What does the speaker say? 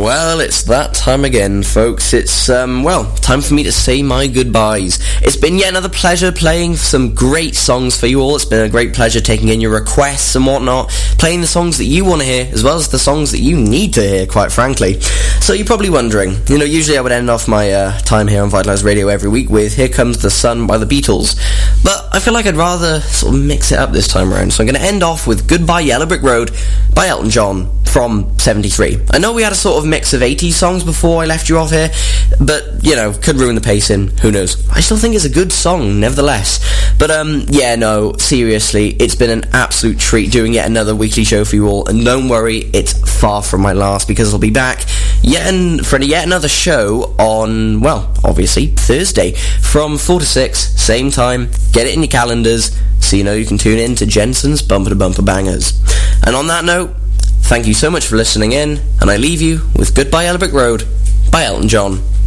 Well, it's that time again, folks. It's, time for me to say my goodbyes. It's been yet another pleasure playing some great songs for you all. It's been a great pleasure taking in your requests and whatnot, playing the songs that you want to hear, as well as the songs that you need to hear, quite frankly. So you're probably wondering, usually I would end off my time here on Vitalize Radio every week with Here Comes the Sun by the Beatles. But I feel like I'd rather sort of mix it up this time around, so I'm going to end off with Goodbye Yellow Brick Road by Elton John from 73. I know we had a sort of mix of 80s songs before I left you off here, but, could ruin the pacing, who knows. I still think it's a good song, nevertheless. But, seriously, it's been an absolute treat doing yet another weekly show for you all, and don't worry, it's far from my last, because I'll be back for yet another show on, obviously, Thursday, from 4 to 6, same time. Get it in your calendars, so you can tune in to Jensen's Bumper to Bumper Bangers. And on that note, thank you so much for listening in, and I leave you with Goodbye Yellow Brick Road by Elton John.